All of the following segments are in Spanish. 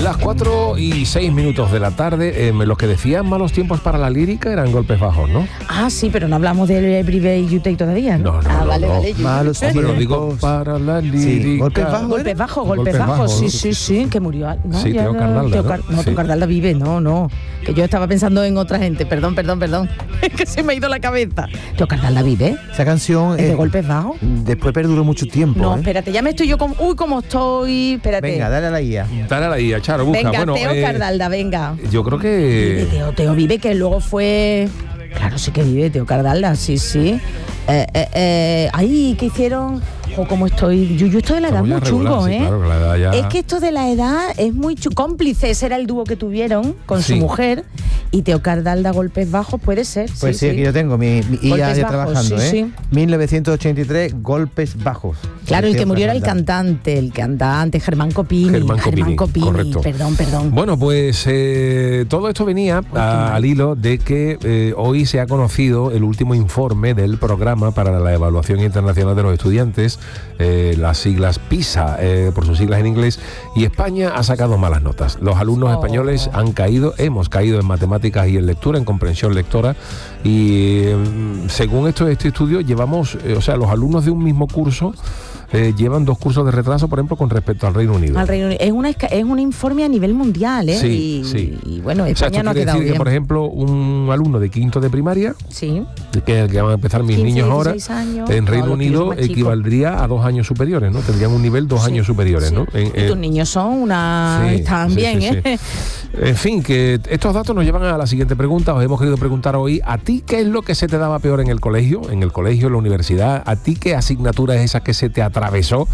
Las 4:06 de la tarde. Los que decían malos tiempos para la lírica eran golpes bajos, ¿no? Ah, sí, pero no hablamos del Everyday You Take todavía, ¿no? Vale. Malos tiempos. Lo digo para la lírica. Sí. ¿Golpes bajos, sí, que murió. No, sí, Teo Cardalda, ¿no? Teo Cardalda vive, no. Que yo estaba pensando en otra gente. Perdón. Que se me ha ido la cabeza. Teo Cardalda vive. Esa canción ¿Es de golpes bajos? Después perduró mucho tiempo. No, espérate, ya me estoy yo con... Uy, cómo estoy. Espérate. Venga, dale a la IA. Dale a la IA, Charo, busca. Venga, bueno, Teo Cardalda, venga. Yo creo que... Teo vive, que luego fue... Claro, sí que vive Teo Cardalda, sí. Ahí, ¿qué hicieron? O como estoy... Yo esto de la edad es muy chungo, sí, claro, que la edad ya... Es que esto de la edad es muy cómplice. Ese era el dúo que tuvieron con su mujer. Y Teo Cardalda, golpes bajos, puede ser. Pues sí, aquí yo tengo mi IA ya trabajando, sí. 1983, golpes bajos. Claro, el que murió era el cantante, Germán Copini. Correcto. Perdón. Bueno, pues todo esto venía al hilo de que hoy se ha conocido el último informe del programa para la evaluación internacional de los estudiantes, las siglas PISA, por sus siglas en inglés, y España ha sacado malas notas. Los alumnos españoles hemos caído en matemáticas y en lectura, en comprensión lectora, y según este estudio llevamos, los alumnos de un mismo curso llevan 2 cursos de retraso, por ejemplo, con respecto al Reino Unido. Es un informe a nivel mundial, ¿eh? Sí. Y bueno, España no ha quedado bien. Que, por ejemplo, un alumno de 5º de primaria, que van a empezar mis 15, niños ahora, en Reino Unido equivaldría a 2 años superiores, ¿no? Tendrían un nivel 2 años superiores, ¿no? Y tus niños son están bien, ¿eh? En fin, que estos datos nos llevan a la siguiente pregunta. Os hemos querido preguntar hoy, ¿a ti qué es lo que se te daba peor en el colegio? En la universidad, ¿a ti qué asignatura es esa que se te atravesó?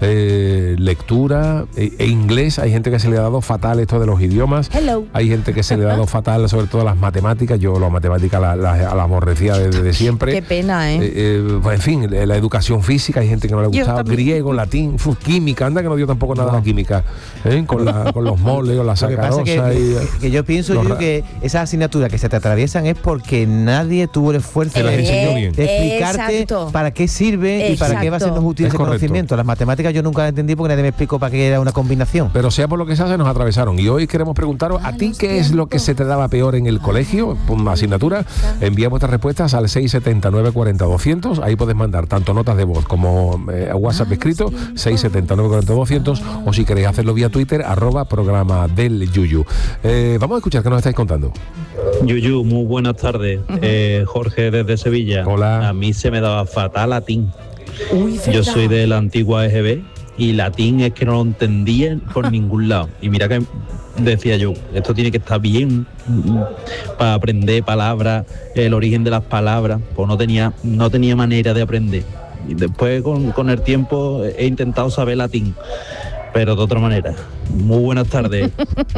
Lectura e inglés. Hay gente que se le ha dado fatal esto de los idiomas. Hello. Hay gente que se le ha dado fatal sobre todo las matemáticas. Yo las matemáticas las aborrecía desde siempre. Qué pena, pues en fin, la educación física, hay gente que no le ha gustado. Griego, latín, química, anda que no dio tampoco nada la química, con los moles o la sacarosa. Que yo pienso que esas asignaturas que se te atraviesan es porque nadie tuvo el esfuerzo de explicarte para qué sirve y para qué va a ser útil ese conocimiento. Las matemáticas yo nunca las entendí porque nadie me explicó para qué era una combinación. Pero sea por lo que sea, se nos atravesaron. Y hoy queremos preguntaros, ¿a ti qué es lo que se te daba peor en el colegio? Una asignatura. Envía vuestras respuestas al 679 40 200. Ahí puedes mandar tanto notas de voz como WhatsApp escrito, 679 40 200, o si queréis hacerlo vía Twitter, @programa del Yuyu. Vamos a escuchar qué nos estáis contando. Yuyu, muy buenas tardes. Jorge desde Sevilla. Hola. A mí se me daba fatal latín. Yo soy de la antigua EGB y latín es que no lo entendía por ningún lado. Y mira que decía yo, esto tiene que estar bien para aprender palabras, el origen de las palabras. Pues no tenía manera de aprender. Y después con el tiempo he intentado saber latín, pero de otra manera. Muy buenas tardes.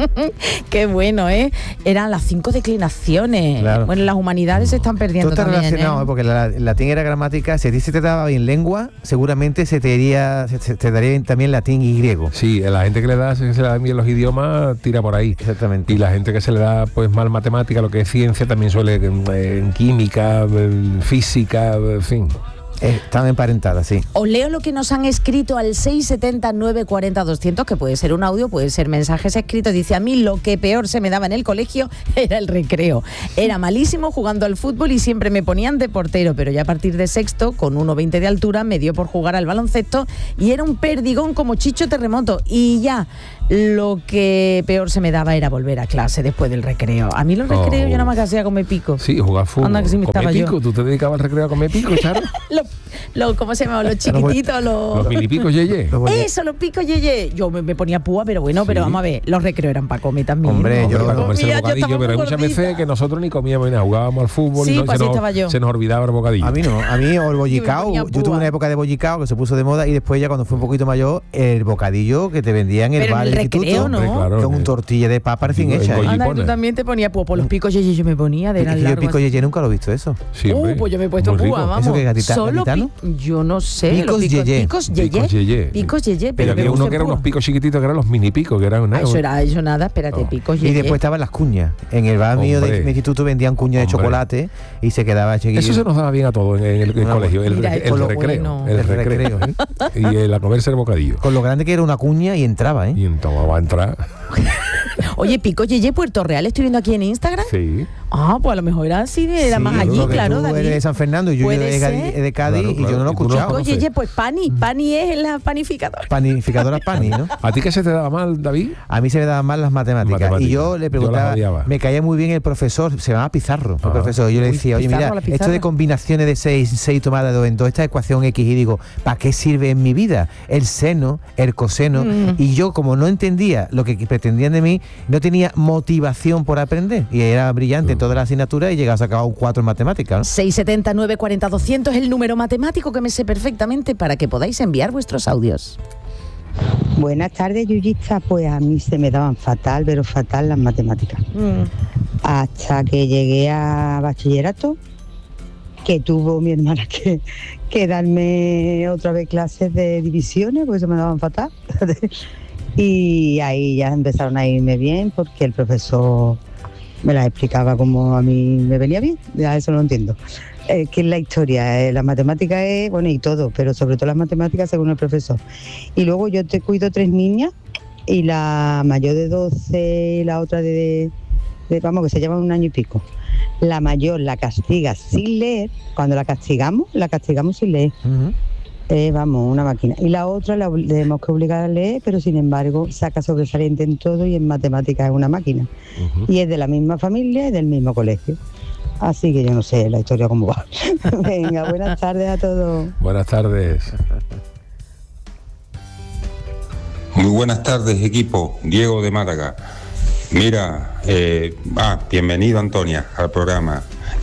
Qué bueno, ¿eh? Eran las 5 declinaciones. Claro. Bueno, las humanidades se están perdiendo. Todo está también, relacionado, porque el latín era gramática. Si a ti se te daba bien lengua, seguramente se te daría bien también latín y griego. Sí, la gente que se le da bien los idiomas tira por ahí. Exactamente. Y la gente que se le da pues mal matemática, lo que es ciencia, también suele en química, en física, en fin. Están emparentadas, sí. Os leo lo que nos han escrito al 679 40 200, que puede ser un audio, puede ser mensajes escritos. Dice: a mí lo que peor se me daba en el colegio era el recreo. Era malísimo jugando al fútbol y siempre me ponían de portero, pero ya a partir de sexto, con 1,20 de altura, me dio por jugar al baloncesto y era un perdigón como Chicho Terremoto. Y ya, lo que peor se me daba era volver a clase después del recreo. A mí los recreos yo nada más que hacía comer pico. Sí, jugar fútbol. Anda, que sí me comer estaba pico. yo. ¿Tú te dedicabas al recreo a comer pico, Charo? ¿Cómo se llamaban? Los chiquititos, los milipicos yeye. Eso, los picos yeye. Yo me ponía púa, pero bueno, pero vamos a ver, los recreos eran para comer también. Hombre, yo para comerse el bocadillo, pero hay muchas veces que nosotros ni comíamos ni nada, jugábamos al fútbol y se nos olvidaba el bocadillo. A mí no, o el bollicao. Yo tuve una época de bollicao que se puso de moda y después ya cuando fui un poquito mayor, el bocadillo que te vendían en el bar del instituto, ¿no? Con un tortilla de papa recién hecha. Anda, tú también te ponías púa. Por los picos yeye yo me ponía de Yo el pico yeye nunca lo he visto eso. Sí, pues yo me he puesto púa, vamos. ¿Eso que gatitano? Yo no sé. Picos yeye. Picos yeye. Pero había uno que eran unos picos chiquititos, que eran los mini picos, que eran eso nada, espérate, picos yeye. Y después estaban las cuñas. En el bar mío de mi instituto vendían cuñas de chocolate y se quedaba chiquillo. Eso se nos daba bien a todos en el colegio, el recreo. El recreo. Y la comerse el bocadillo. Con lo grande que era una cuña y entraba, ¿eh? Y entonces va a entrar. Oye, Pico Yeye, Puerto Real, estoy viendo aquí en Instagram. Sí. Ah, pues a lo mejor era así, era más allí, claro, David. Eres de San Fernando y yo de Cádiz, claro, y yo no lo he escuchado. Pico Yeye, pues Pani es la panificadora. Panificadora Pani, ¿no? ¿A ti qué se te daba mal, David? A mí se me daban mal las matemáticas. Y yo le preguntaba, me caía muy bien el profesor, se llamaba Pizarro, el profesor. Yo le decía, oye, mira, esto de combinaciones de 6 tomadas de 2 en 2, esta ecuación X, y digo, ¿para qué sirve en mi vida? El seno, el coseno. Y yo, como no entendía lo que pretendían de mí, no tenía motivación por aprender. Y era brillante en toda la asignatura y llegaba a sacar un 4 en matemáticas, ¿no? 679 40 200 es el número matemático que me sé perfectamente para que podáis enviar vuestros audios. Buenas tardes, Yuyista. Pues a mí se me daban fatal, pero fatal las matemáticas. Hasta que llegué a bachillerato, que tuvo mi hermana que darme otra vez clases de divisiones, porque se me daban fatal. Y ahí ya empezaron a irme bien, porque el profesor me las explicaba como a mí me venía bien. Ya eso lo entiendo. ¿Qué es la historia? La matemática es, bueno, y todo, pero sobre todo las matemáticas según el profesor. Y luego yo te cuido 3 niñas, y la mayor de 12 y la otra de vamos, que se llevan 1 año y pico. La mayor la castiga sin leer. Cuando la castigamos sin leer. Vamos, una máquina. Y la otra la tenemos que obligar a leer, pero sin embargo saca sobresaliente en todo y en matemáticas es una máquina. Y es de la misma familia y del mismo colegio. Así que yo no sé la historia cómo va. Venga, buenas tardes a todos. Buenas tardes. Muy buenas tardes, equipo. Diego de Málaga. Mira, bienvenido, Antonia, al programa.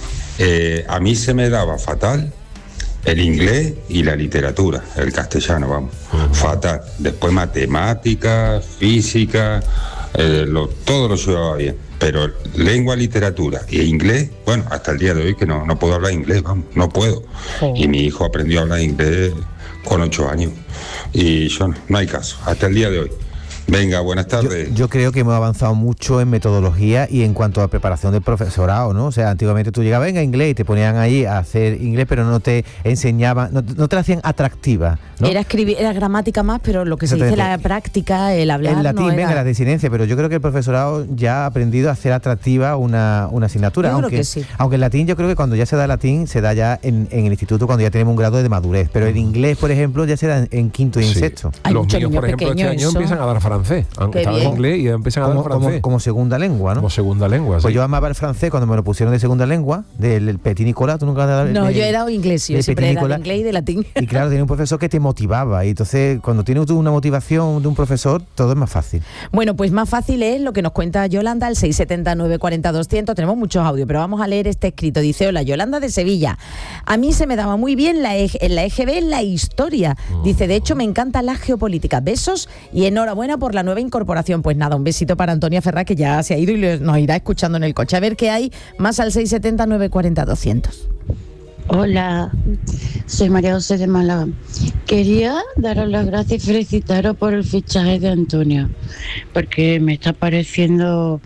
A mí se me daba fatal el inglés y la literatura, el castellano, vamos. Fatal. Después matemáticas, física, todo lo llevaba bien. Pero lengua, literatura e inglés, bueno, hasta el día de hoy que no puedo hablar inglés, vamos, no puedo. Y mi hijo aprendió a hablar inglés con 8 años. Y yo no hay caso, hasta el día de hoy. Venga, buenas tardes. Yo creo que hemos avanzado mucho en metodología y en cuanto a preparación del profesorado, ¿no? O sea, antiguamente tú llegabas, venga, inglés, y te ponían ahí a hacer inglés, pero no te enseñaban, no te la hacían atractiva, ¿no? Era gramática más, pero lo que se dice la práctica, el hablar. El latín, venga, la desinencia, pero yo creo que el profesorado ya ha aprendido a hacer atractiva una asignatura. Yo creo que sí. Aunque el latín, yo creo que cuando ya se da latín, se da ya en el instituto cuando ya tenemos un grado de madurez. Pero el inglés, por ejemplo, ya se da en quinto y en sexto. Hay los muchos míos, por ejemplo, este año empiezan a dar francés. Estaban en inglés y empiezan a dar francés. Como segunda lengua, ¿no? Como segunda lengua, Pues yo amaba el francés cuando me lo pusieron de segunda lengua, del Petit Nicolas. ¿Tú nunca has dado? No, yo he dado inglés, yo siempre he dado inglés y de latín. Y claro, tenía un profesor que te motivaba. Y entonces, cuando tienes tú una motivación de un profesor, todo es más fácil. Bueno, pues más fácil es lo que nos cuenta Yolanda, al 679 40 200. Tenemos muchos audios, pero vamos a leer este escrito. Dice, hola, Yolanda de Sevilla. A mí se me daba muy bien en la EGB la historia. Dice, de hecho, me encanta la geopolítica. Besos y enhorabuena por la nueva incorporación. Pues nada, un besito para Antonia Ferrá, que ya se ha ido y nos irá escuchando en el coche. A ver qué hay más al 679 40 200. Hola, soy María José de Málaga. Quería daros las gracias y felicitaros por el fichaje de Antonia, porque me está pareciendo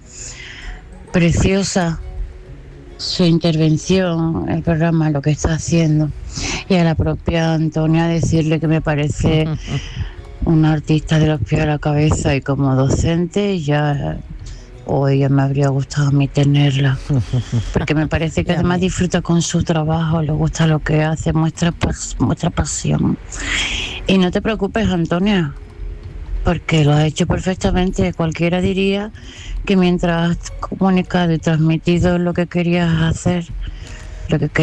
preciosa su intervención, el programa, lo que está haciendo. Y a la propia Antonia decirle que me parece una artista de los pies a la cabeza, y como docente ya me habría gustado a mí tenerla, porque me parece que además disfruta con su trabajo, le gusta lo que hace, muestra pasión. Y no te preocupes, Antonia, porque lo has hecho perfectamente. Cualquiera diría que mientras has comunicado y transmitido lo que querías hacer, lo que